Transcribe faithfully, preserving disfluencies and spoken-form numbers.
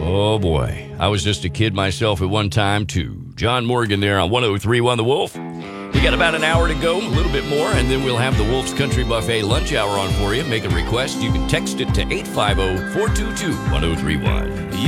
Oh, boy. I was just a kid myself at one time, too. John Morgan there on one oh three point one The Wolf. We got about an hour to go, a little bit more, and then we'll have the Wolf's Country Buffet lunch hour on for you. Make a request. You can text it to eight five zero, four two two, one oh three one.